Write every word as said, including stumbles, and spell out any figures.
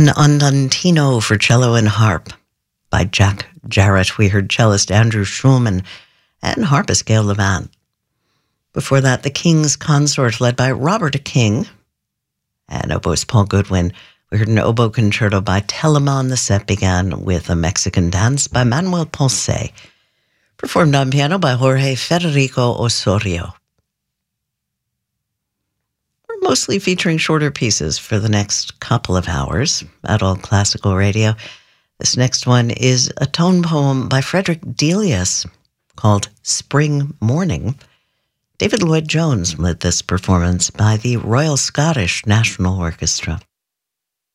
An Andantino for cello and harp by Jack Jarrett. We heard cellist Andrew Schulman and harpist Gail Levant. Before that, The King's Consort, led by Robert King, and oboist Paul Goodwin. We heard an oboe concerto by Telemann. The set began with a Mexican dance by Manuel Ponce, performed on piano by Jorge Federico Osorio. We're mostly featuring shorter pieces for the next couple of hours at All Classical Radio. This next one is a tone poem by Frederick Delius called Spring Morning. David Lloyd-Jones led this performance by the Royal Scottish National Orchestra.